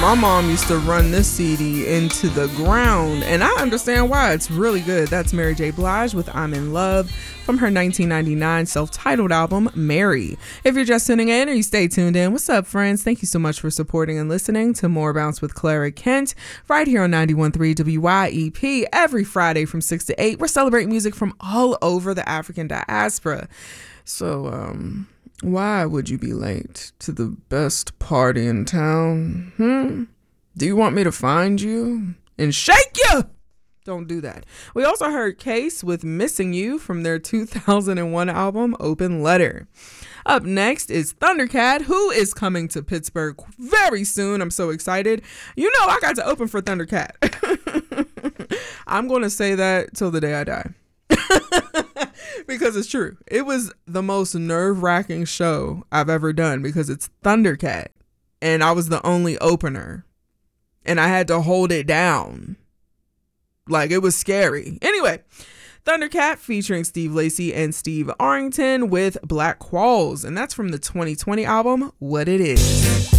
My mom used to run this CD into the ground, and I understand why. It's really good. That's Mary J. Blige with I'm in Love from her 1999 self-titled album, Mary. If you're just tuning in or you stay tuned in, what's up, friends? Thank you so much for supporting and listening to More Bounce with Clara Kent right here on 91.3 WYEP every Friday from 6 to 8. We're celebrating music from all over the African diaspora. So, why would you be late to the best party in town? Do you want me to find you and shake you? Don't do that. We also heard Case with Missing You from their 2001 album, Open Letter. Up next is Thundercat, who is coming to Pittsburgh very soon. I'm so excited. You know, I got to open for Thundercat. I'm going to say that till the day I die. Because it's true. It was the most nerve-wracking show I've ever done because it's Thundercat. And I was the only opener. And I had to hold it down. Like, it was scary. Anyway, Thundercat featuring Steve Lacy and Steve Arrington with Black Qualls. And that's from the 2020 album, What It Is.